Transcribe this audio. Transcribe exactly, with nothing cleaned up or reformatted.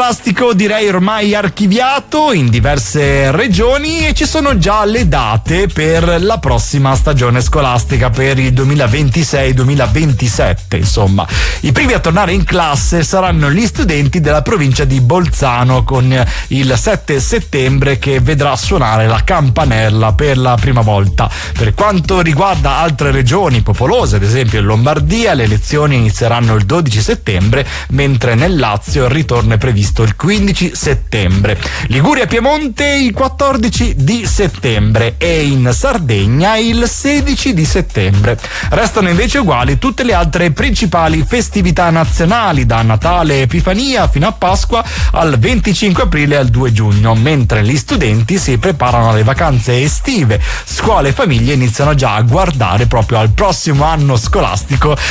scolastico direi ormai archiviato in diverse regioni e ci sono già le date per la prossima stagione scolastica per il duemilaventisei duemilaventisette. Insomma, i primi a tornare in classe saranno gli studenti della provincia di Bolzano, con il sette settembre che vedrà suonare la campanella per la prima volta. Per quanto riguarda altre regioni popolose, ad esempio in Lombardia, le lezioni inizieranno il dodici settembre, mentre nel Lazio il ritorno è previsto il quindici settembre. Liguria e Piemonte il quattordici di settembre e in Sardegna il sedici di settembre. Restano invece uguali tutte le altre principali festività nazionali, da Natale e Epifania fino a Pasqua al venticinque aprile e al due giugno, mentre gli studenti si preparano alle vacanze estive. Scuole e famiglie iniziano già a guardare proprio al prossimo anno scolastico